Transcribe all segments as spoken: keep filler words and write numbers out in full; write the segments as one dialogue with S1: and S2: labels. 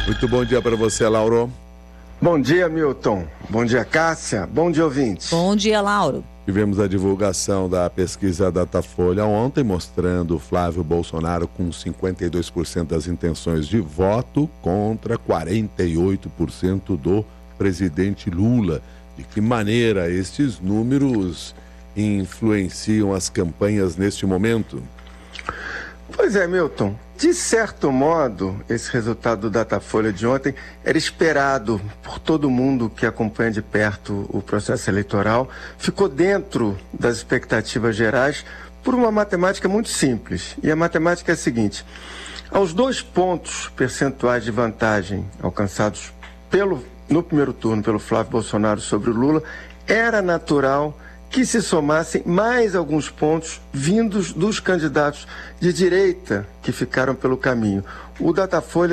S1: Muito bom dia para você, Lauro.
S2: Bom dia, Milton. Bom dia, Cássia. Bom dia, ouvintes.
S3: Bom dia, Lauro.
S1: Tivemos a divulgação da pesquisa Datafolha ontem, mostrando Flávio Bolsonaro com cinquenta e dois por cento das intenções de voto contra quarenta e oito por cento do presidente Lula. De que maneira estes números influenciam as campanhas neste momento?
S2: Pois é, Milton. De certo modo, esse resultado do Datafolha de ontem era esperado por todo mundo que acompanha de perto o processo eleitoral. Ficou dentro das expectativas gerais por uma matemática muito simples. E a matemática é a seguinte: aos dois pontos percentuais de vantagem alcançados pelo, no primeiro turno pelo Flávio Bolsonaro sobre o Lula, era natural que se somassem mais alguns pontos vindos dos candidatos de direita que ficaram pelo caminho. O Datafolha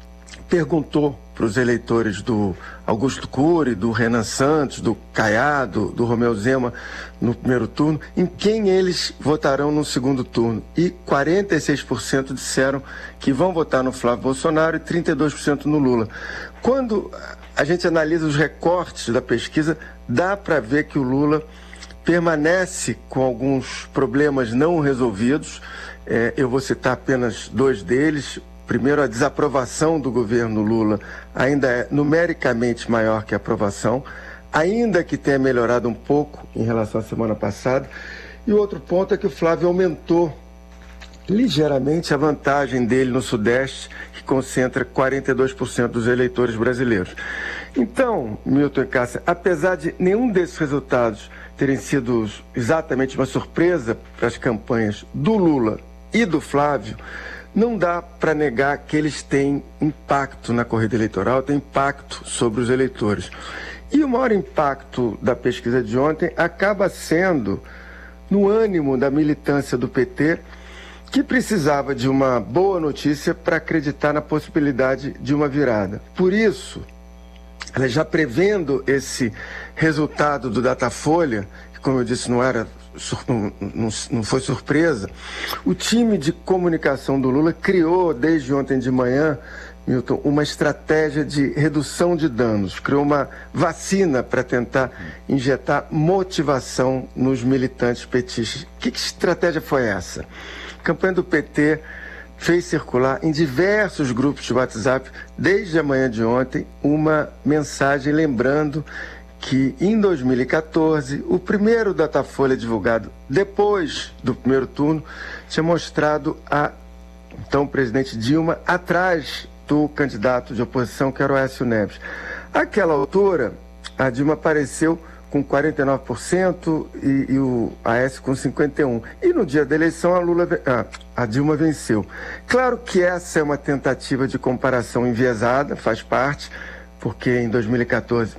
S2: perguntou para os eleitores do Augusto Cury, do Renan Santos, do Caiado, do Romeu Zema no primeiro turno, em quem eles votarão no segundo turno. E quarenta e seis por cento disseram que vão votar no Flávio Bolsonaro e trinta e dois por cento no Lula. Quando a gente analisa os recortes da pesquisa, dá para ver que o Lula permanece com alguns problemas não resolvidos. É, eu vou citar apenas dois deles. Primeiro, a desaprovação do governo Lula ainda é numericamente maior que a aprovação, ainda que tenha melhorado um pouco em relação à semana passada. E o outro ponto é que o Flávio aumentou ligeiramente a vantagem dele no Sudeste, que concentra quarenta e dois por cento dos eleitores brasileiros. Então, Milton e Cássia, apesar de nenhum desses resultados terem sido exatamente uma surpresa para as campanhas do Lula e do Flávio, não dá para negar que eles têm impacto na corrida eleitoral, têm impacto sobre os eleitores. E o maior impacto da pesquisa de ontem acaba sendo no ânimo da militância do P T, que precisava de uma boa notícia para acreditar na possibilidade de uma virada. Por isso, ela já prevendo esse resultado do Datafolha, que, como eu disse, não era, não, não, não foi surpresa, o time de comunicação do Lula criou, desde ontem de manhã, Milton, uma estratégia de redução de danos, criou uma vacina para tentar injetar motivação nos militantes petistas. Que, que estratégia foi essa? A campanha do P T fez circular em diversos grupos de WhatsApp, desde a manhã de ontem, uma mensagem lembrando que em dois mil e quatorze, o primeiro Datafolha divulgado depois do primeiro turno tinha mostrado a então presidente Dilma atrás do candidato de oposição, que era o Aécio Neves. Àquela altura, a Dilma apareceu com quarenta e nove por cento e, e o Aécio com cinquenta e um por cento. E no dia da eleição, a, Lula, ah, a Dilma venceu. Claro que essa é uma tentativa de comparação enviesada, faz parte, porque em dois mil e quatorze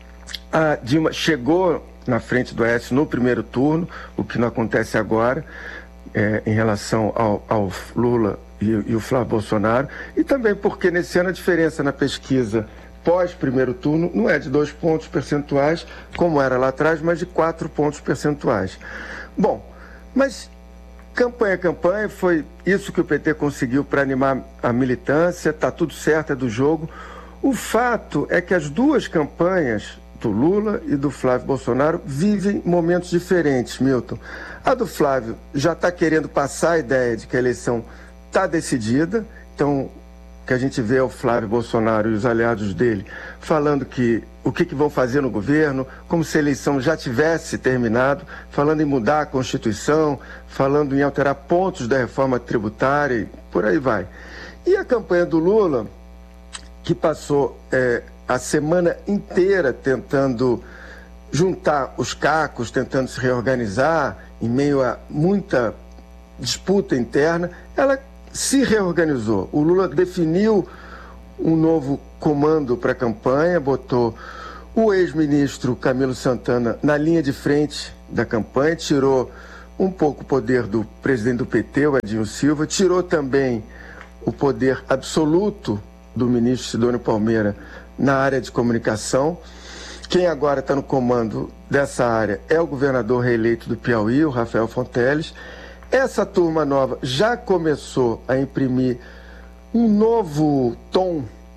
S2: a Dilma chegou na frente do Aécio no primeiro turno, o que não acontece agora, é, em relação ao, ao Lula e, e o Flávio Bolsonaro, e também porque nesse ano a diferença na pesquisa pós-primeiro turno não é de dois pontos percentuais, como era lá atrás, mas de quatro pontos percentuais. Bom, mas campanha a campanha, foi isso que o P T conseguiu para animar a militância, está tudo certo, é do jogo. O fato é que as duas campanhas, do Lula e do Flávio Bolsonaro, vivem momentos diferentes, Milton. A do Flávio já está querendo passar a ideia de que a eleição está decidida, então que a gente vê o Flávio Bolsonaro e os aliados dele falando que o que, que vão fazer no governo, como se a eleição já tivesse terminado, falando em mudar a Constituição, falando em alterar pontos da reforma tributária e por aí vai. E a campanha do Lula, que passou é, a semana inteira tentando juntar os cacos, tentando se reorganizar em meio a muita disputa interna, ela se reorganizou. O Lula definiu um novo comando para a campanha, botou o ex-ministro Camilo Santana na linha de frente da campanha, tirou um pouco o poder do presidente do P T, o Edinho Silva, tirou também o poder absoluto do ministro Sidônio Palmeira na área de comunicação. Quem agora está no comando dessa área é o governador reeleito do Piauí, o Rafael Fonteles. Essa turma nova já começou a imprimir um novo tom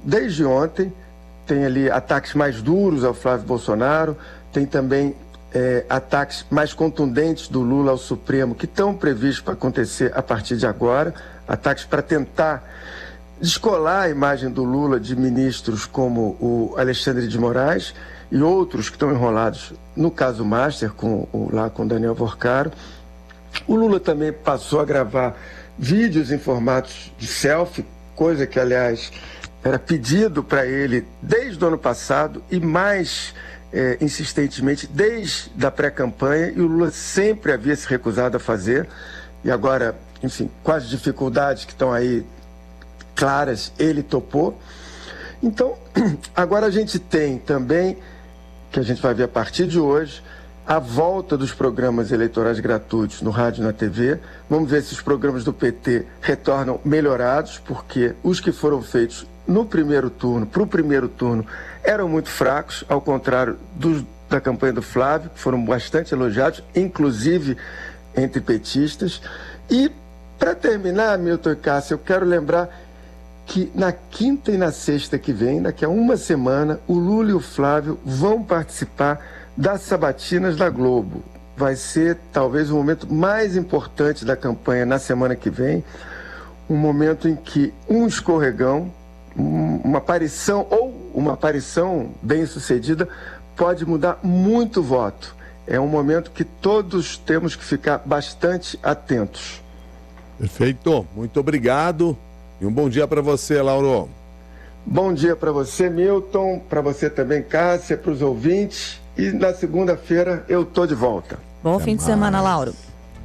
S2: desde ontem, tem ali ataques mais duros ao Flávio Bolsonaro, tem também é, ataques mais contundentes do Lula ao Supremo, que estão previstos para acontecer a partir de agora, ataques para tentar descolar a imagem do Lula de ministros como o Alexandre de Moraes e outros que estão enrolados no caso Master, com, lá com Daniel Vorcaro. O Lula também passou a gravar vídeos em formatos de selfie, coisa que, aliás, era pedido para ele desde o ano passado e mais é, insistentemente desde a pré-campanha, e o Lula sempre havia se recusado a fazer. E agora, enfim, com as dificuldades que estão aí claras, ele topou. Então, agora a gente tem também, que a gente vai ver a partir de hoje, a volta dos programas eleitorais gratuitos no rádio e na T V. Vamos ver se os programas do P T retornam melhorados, porque os que foram feitos no primeiro turno, para o primeiro turno, eram muito fracos, ao contrário dos da campanha do Flávio, que foram bastante elogiados, inclusive entre petistas. E, para terminar, Milton e Cássia, eu quero lembrar que na quinta e na sexta que vem, daqui a uma semana, o Lula e o Flávio vão participar das sabatinas da Globo. Vai ser talvez o momento mais importante da campanha na semana que vem, um momento em que um escorregão, um, uma aparição ou uma aparição bem sucedida pode mudar muito voto. É um momento que todos temos que ficar bastante atentos.
S1: Perfeito, muito obrigado e um bom dia para você, Lauro.
S2: Bom dia para você, Milton, para você também, Cássia, para os ouvintes. E na segunda-feira eu tô de volta.
S3: Bom fim de semana, Lauro.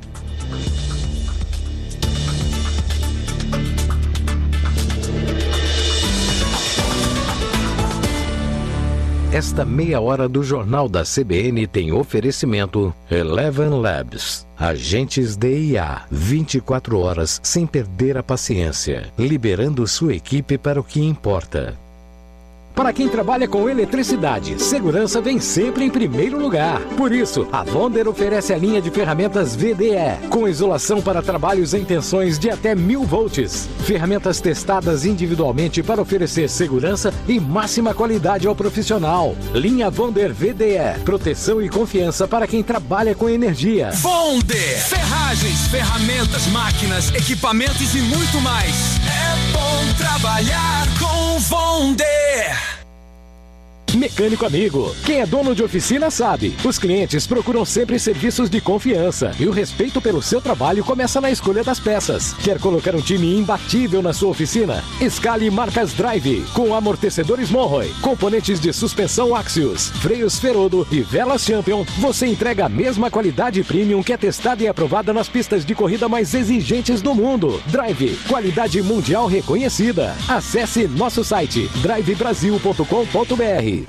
S4: Esta meia hora do Jornal da C B N tem oferecimento Eleven Labs. Agentes de I A, vinte e quatro horas sem perder a paciência, liberando sua equipe para o que importa. Para quem trabalha com eletricidade, segurança vem sempre em primeiro lugar. Por isso, a Vonder oferece a linha de ferramentas V D E, com isolação para trabalhos em tensões de até mil volts. Ferramentas testadas individualmente para oferecer segurança e máxima qualidade ao profissional. Linha Vonder V D E, proteção e confiança para quem trabalha com energia.
S5: Vonder, ferragens, ferramentas, máquinas, equipamentos e muito mais. É bom trabalhar com Vonder.
S4: Mecânico amigo, quem é dono de oficina sabe, os clientes procuram sempre serviços de confiança e o respeito pelo seu trabalho começa na escolha das peças. Quer colocar um time imbatível na sua oficina? Escale marcas Drive, com amortecedores Monroe, componentes de suspensão Axios, freios Ferodo e velas Champion. Você entrega a mesma qualidade premium que é testada e aprovada nas pistas de corrida mais exigentes do mundo. Drive, qualidade mundial reconhecida. Acesse nosso site drive brasil ponto com ponto b r.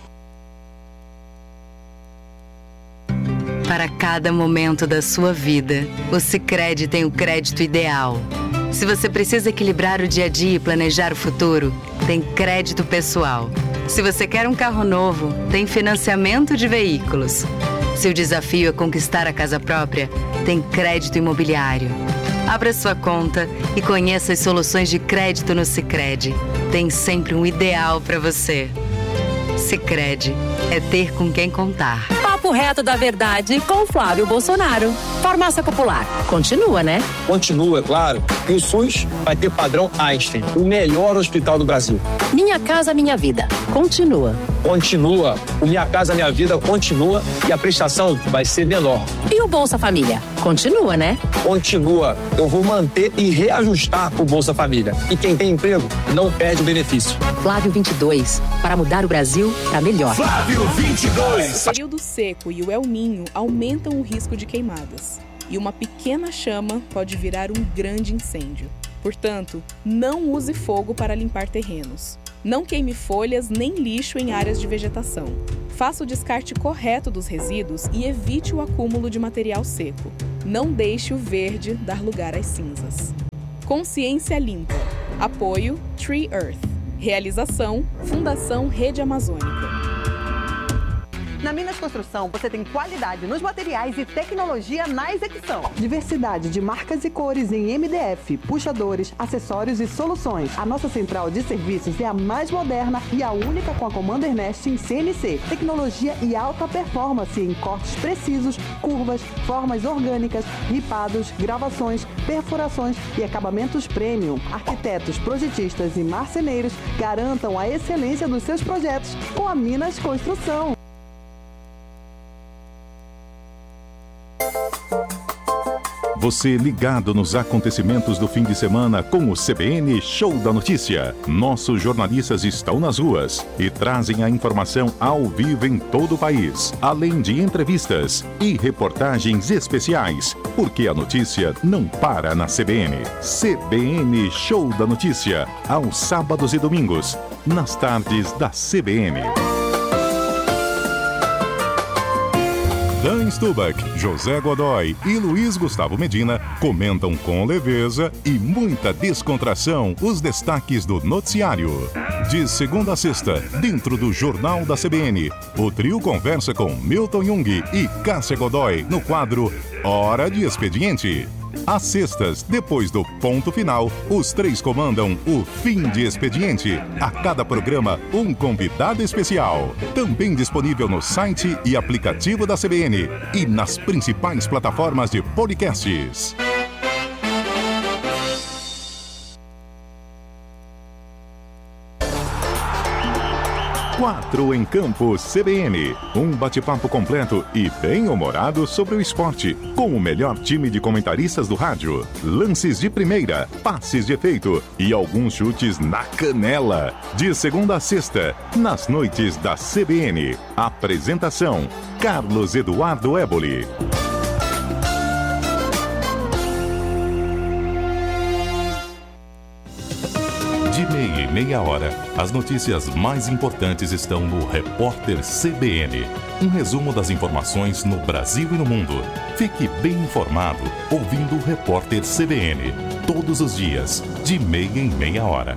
S6: Para cada momento da sua vida, o Sicredi tem o crédito ideal. Se você precisa equilibrar o dia a dia e planejar o futuro, tem crédito pessoal. Se você quer um carro novo, tem financiamento de veículos. Se o desafio é conquistar a casa própria, tem crédito imobiliário. Abra sua conta e conheça as soluções de crédito no Sicredi. Tem sempre um ideal para você. Sicredi é ter com quem contar.
S3: Papo reto da verdade com Flávio Bolsonaro. Farmácia Popular. Continua, né?
S7: Continua, é claro. E o SUS vai ter padrão Einstein, o melhor hospital do Brasil.
S3: Minha Casa Minha Vida. Continua.
S7: Continua. O Minha Casa Minha Vida continua e a prestação vai ser menor.
S3: E o Bolsa Família? Continua, né?
S7: Continua. Eu vou manter e reajustar o Bolsa Família. E quem tem emprego não perde o benefício.
S3: Flávio vinte e dois. Para mudar o Brasil para melhor.
S5: Flávio vinte e dois.
S8: O período seco e o El Niño aumentam o risco de queimadas. E uma pequena chama pode virar um grande incêndio. Portanto, não use fogo para limpar terrenos. Não queime folhas nem lixo em áreas de vegetação. Faça o descarte correto dos resíduos e evite o acúmulo de material seco. Não deixe o verde dar lugar às cinzas. Consciência Limpa. Apoio Tree Earth. Realização Fundação Rede Amazônica.
S9: Na Minas Construção, você tem qualidade nos materiais e tecnologia na execução.
S10: Diversidade de marcas e cores em M D F, puxadores, acessórios e soluções. A nossa central de serviços é a mais moderna e a única com a Commander Nest em C N C. Tecnologia e alta performance em cortes precisos, curvas, formas orgânicas, ripados, gravações, perfurações e acabamentos premium. Arquitetos, projetistas e marceneiros garantam a excelência dos seus projetos com a Minas Construção.
S11: Você ligado nos acontecimentos do fim de semana com o C B N Show da Notícia. Nossos jornalistas estão nas ruas e trazem a informação ao vivo em todo o país, além de entrevistas e reportagens especiais, porque a notícia não para na C B N. C B N Show da Notícia, aos sábados e domingos, nas tardes da C B N. Dan Stubach, José Godoy e Luiz Gustavo Medina comentam com leveza e muita descontração os destaques do noticiário. De segunda a sexta, dentro do Jornal da C B N, o trio conversa com Milton Jung e Cássia Godoy no quadro Hora de Expediente. Às sextas, depois do ponto final, os três comandam o Fim de Expediente. A cada programa, um convidado especial. Também disponível no site e aplicativo da C B N e nas principais plataformas de podcasts. Quatro em Campo C B N. Um bate-papo completo e bem-humorado sobre o esporte, com o melhor time de comentaristas do rádio. Lances de primeira, passes de efeito e alguns chutes na canela. De segunda a sexta, nas noites da C B N. Apresentação: Carlos Eduardo Éboli. De meia e meia hora, as notícias mais importantes estão no Repórter C B N. Um resumo das informações no Brasil e no mundo. Fique bem informado ouvindo o Repórter C B N. Todos os dias, de meia em meia hora.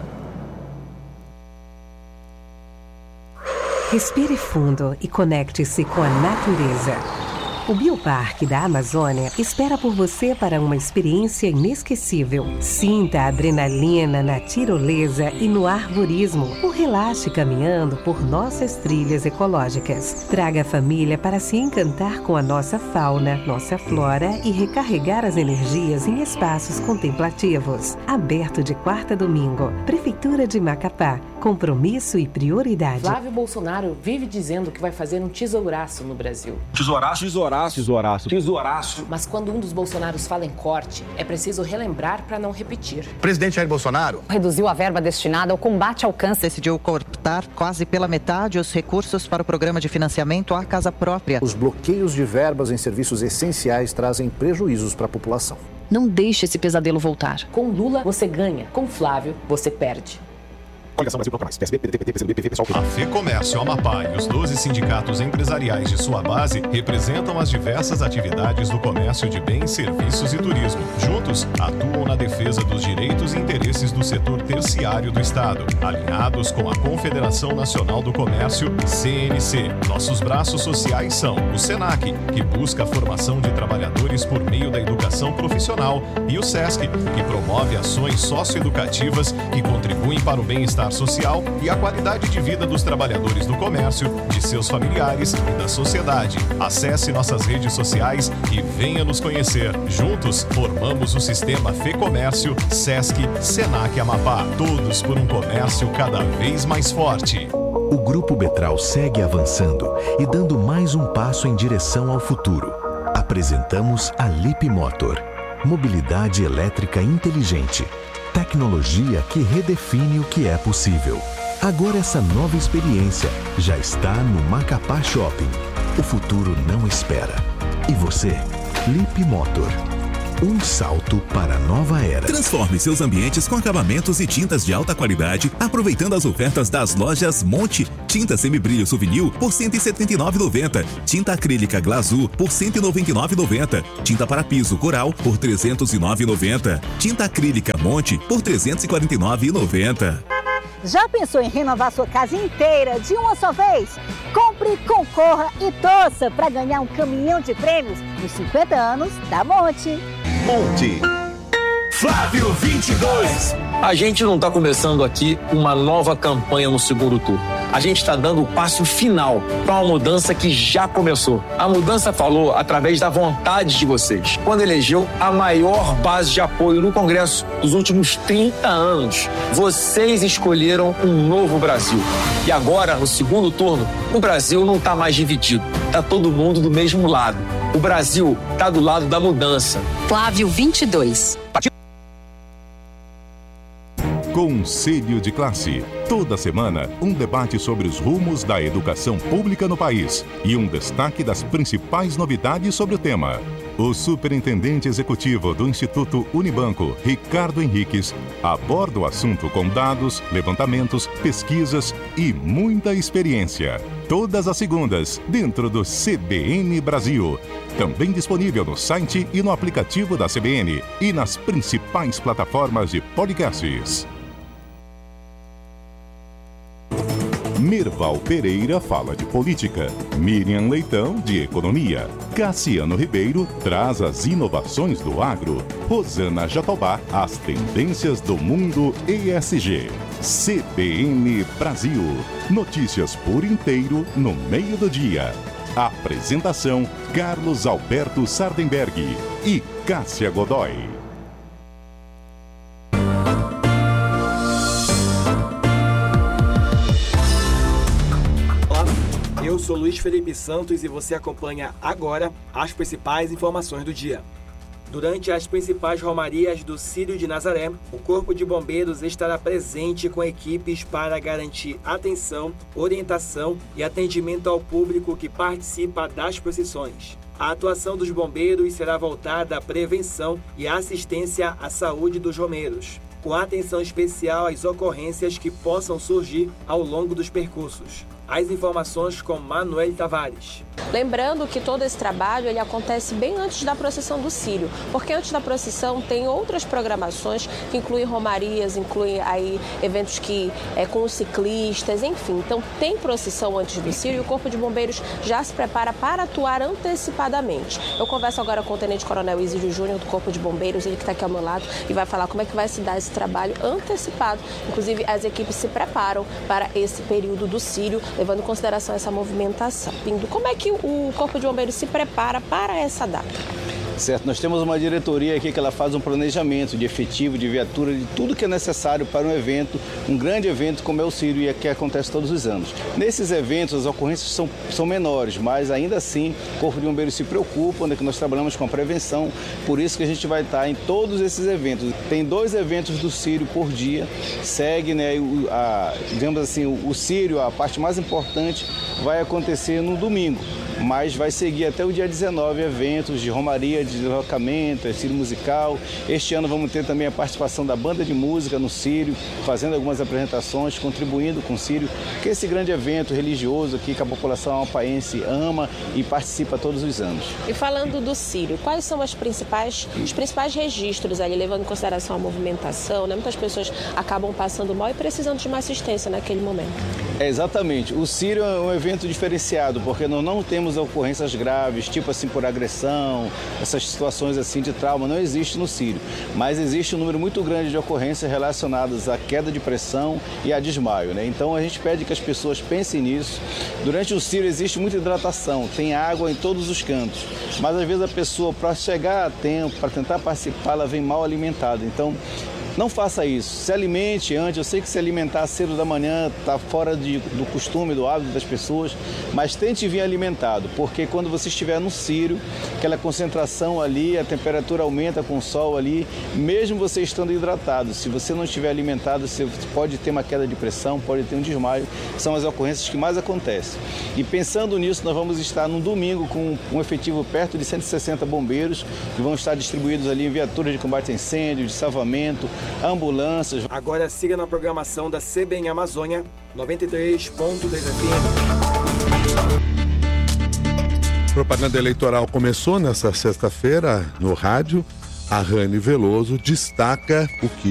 S12: Respire fundo e conecte-se com a natureza. O Bioparque da Amazônia espera por você para uma experiência inesquecível. Sinta a adrenalina na tirolesa e no arborismo, ou relaxe caminhando por nossas trilhas ecológicas. Traga a família para se encantar com a nossa fauna, nossa flora e recarregar as energias em espaços contemplativos. Aberto de quarta a domingo. Prefeitura de Macapá. Compromisso e prioridade.
S13: Flávio Bolsonaro vive dizendo que vai fazer um tesouraço no Brasil.
S14: Tesouraço? Tesouraço. Tesouraço. Tesouraço.
S13: Mas quando um dos Bolsonaros fala em corte, é preciso relembrar para não repetir.
S15: O presidente Jair Bolsonaro
S16: reduziu a verba destinada ao combate ao câncer. Decidiu cortar quase pela metade os recursos para o programa de financiamento à casa própria.
S17: Os bloqueios de verbas em serviços essenciais trazem prejuízos para a população.
S18: Não deixe esse pesadelo voltar.
S13: Com Lula, você ganha. Com Flávio, você perde.
S15: Coligação Brasil Proclamais, P S B, P D T, P C B, P V, Pessoal.
S19: A FEComércio Amapá e os doze sindicatos empresariais de sua base representam as diversas atividades do comércio de bens, serviços e turismo. Juntos, atuam na defesa dos direitos e interesses do setor terciário do Estado, alinhados com a Confederação Nacional do Comércio, C N C. Nossos braços sociais são o SENAC, que busca a formação de trabalhadores por meio da educação profissional, e o SESC, que promove ações socioeducativas que contribuem para o bem-estar social e a qualidade de vida dos trabalhadores do comércio, de seus familiares e da sociedade. Acesse nossas redes sociais e venha nos conhecer. Juntos, formamos o sistema FEComércio, SESC, SENAC Amapá. Todos por um comércio cada vez mais forte.
S20: O Grupo Betral segue avançando e dando mais um passo em direção ao futuro. Apresentamos a Lip Motor. Mobilidade elétrica inteligente. Tecnologia que redefine o que é possível. Agora essa nova experiência já está no Macapá Shopping. O futuro não espera. E você? Lip Motor. Um salto para a nova era.
S21: Transforme seus ambientes com acabamentos e tintas de alta qualidade, aproveitando as ofertas das lojas Monte. Tinta semibrilho Souvenir por cento e setenta e nove reais e noventa centavos. Tinta acrílica Glazur por cento e noventa e nove reais e noventa centavos. Tinta para piso Coral por trezentos e nove reais e noventa centavos. Tinta acrílica Monte por trezentos e quarenta e nove reais e noventa centavos.
S1: Já pensou em renovar sua casa inteira de uma só vez? Compre, concorra e torça para ganhar um caminhão de prêmios nos cinquenta anos da Monte.
S21: Monte.
S5: Flávio vinte e dois.
S7: A gente não está começando aqui uma nova campanha no segundo turno. A gente está dando o passo final para uma mudança que já começou. A mudança falou através da vontade de vocês, quando elegeu a maior base de apoio no Congresso dos últimos trinta anos. Vocês escolheram um novo Brasil. E agora, no segundo turno, o Brasil não está mais dividido. Está todo mundo do mesmo lado. O Brasil está do lado da mudança.
S3: Flávio vinte e dois.
S11: Conselho de Classe. Toda semana, um debate sobre os rumos da educação pública no país e um destaque das principais novidades sobre o tema. O superintendente executivo do Instituto Unibanco, Ricardo Henriques, aborda o assunto com dados, levantamentos, pesquisas e muita experiência. Todas as segundas, dentro do C B N Brasil. Também disponível no site e no aplicativo da C B N e nas principais plataformas de podcasts. Merval Pereira fala de política, Miriam Leitão de economia, Cassiano Ribeiro traz as inovações do agro, Rosana Jatobá as tendências do mundo E S G. C B N Brasil, notícias por inteiro no meio do dia. Apresentação Carlos Alberto Sardenberg e Cássia Godoy.
S22: Eu sou Luiz Felipe Santos e você acompanha agora as principais informações do dia. Durante as principais romarias do Círio de Nazaré, o Corpo de Bombeiros estará presente com equipes para garantir atenção, orientação e atendimento ao público que participa das procissões. A atuação dos bombeiros será voltada à prevenção e assistência à saúde dos romeiros, com atenção especial às ocorrências que possam surgir ao longo dos percursos. As informações com Manuel Tavares.
S23: Lembrando que todo esse trabalho ele acontece bem antes da procissão do Círio, porque antes da procissão tem outras programações que incluem romarias, incluem aí eventos que é com os ciclistas, enfim. Então tem procissão antes do Círio e o Corpo de Bombeiros já se prepara para atuar antecipadamente. Eu converso agora com o Tenente Coronel Isídio Júnior do Corpo de Bombeiros, ele que está aqui ao meu lado e vai falar como é que vai se dar esse trabalho antecipado. Inclusive as equipes se preparam para esse período do Círio, levando em consideração essa movimentação. Pindo, como é que o Corpo de Bombeiros se prepara para essa data?
S24: Certo, nós temos uma diretoria aqui que ela faz um planejamento de efetivo, de viatura, de tudo que é necessário para um evento, um grande evento como é o Círio e que acontece todos os anos. Nesses eventos as ocorrências são, são menores, mas ainda assim o Corpo de Bombeiros se preocupa, onde nós trabalhamos com a prevenção, por isso que a gente vai estar em todos esses eventos. Tem dois eventos do Círio por dia, segue, né, o, a, digamos assim, o, o Círio, a parte mais importante, vai acontecer no domingo. Mas vai seguir até o dia dezenove eventos de romaria, de deslocamento, Círio musical. Este ano vamos ter também a participação da banda de música no Círio, fazendo algumas apresentações, contribuindo com o Círio, que é esse grande evento religioso aqui que a população amapaense ama e participa todos os anos.
S23: E falando do Círio, quais são as principais, os principais registros ali, levando em consideração a movimentação, né? Muitas pessoas acabam passando mal e precisando de uma assistência naquele momento.
S24: É, exatamente. O Círio é um evento diferenciado, porque nós não temos ocorrências graves, tipo assim por agressão, essas situações assim de trauma, não existe no Círio. Mas existe um número muito grande de ocorrências relacionadas à queda de pressão e a desmaio, né? Então a gente pede que as pessoas pensem nisso. Durante o Círio existe muita hidratação, tem água em todos os cantos. Mas às vezes a pessoa, para chegar a tempo, para tentar participar, ela vem mal alimentada. Então, não faça isso, se alimente antes. Eu sei que se alimentar cedo da manhã está fora de, do costume, do hábito das pessoas, mas tente vir alimentado, porque quando você estiver no Círio, aquela concentração ali, a temperatura aumenta com o sol ali, mesmo você estando hidratado, se você não estiver alimentado, você pode ter uma queda de pressão, pode ter um desmaio, são as ocorrências que mais acontecem. E pensando nisso, nós vamos estar no domingo com um efetivo perto de cento e sessenta bombeiros, que vão estar distribuídos ali em viaturas de combate a incêndio, de salvamento, ambulâncias.
S22: Agora siga na programação da C B N Amazônia noventa e três ponto três F M.
S25: Propaganda eleitoral começou nessa sexta-feira no rádio. A Rani Veloso destaca o que